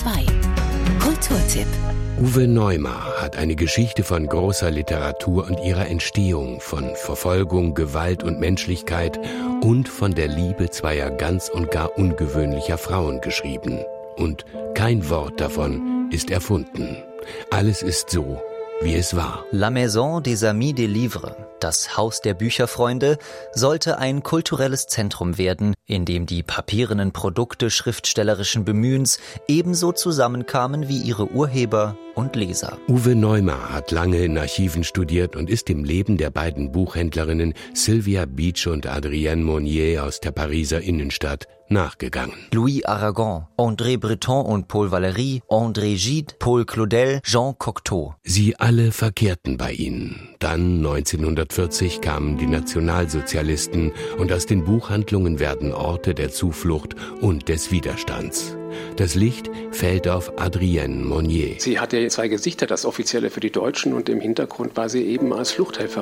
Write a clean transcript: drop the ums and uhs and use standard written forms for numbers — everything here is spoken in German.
2. Kulturtipp. Uwe Neumar hat eine Geschichte von großer Literatur und ihrer Entstehung, von Verfolgung, Gewalt und Menschlichkeit und von der Liebe zweier ganz und gar ungewöhnlicher Frauen geschrieben. Und kein Wort davon ist erfunden. Alles ist so, wie es war. La Maison des Amis des Livres, das Haus der Bücherfreunde, sollte ein kulturelles Zentrum werden, in dem die papierenen Produkte schriftstellerischen Bemühens ebenso zusammenkamen wie ihre Urheber und Leser. Uwe Neumar hat lange in Archiven studiert und ist dem Leben der beiden Buchhändlerinnen Sylvia Beach und Adrienne Monnier aus der Pariser Innenstadt nachgegangen. Louis Aragon, André Breton und Paul Valéry, André Gide, Paul Claudel, Jean Cocteau. Sie alle verkehrten bei ihnen. Dann 1940 kamen die Nationalsozialisten und aus den Buchhandlungen werden Orte der Zuflucht und des Widerstands. Das Licht fällt auf Adrienne Monnier. Sie hatte zwei Gesichter, das Offizielle für die Deutschen, und im Hintergrund war sie eben als Fluchthelferin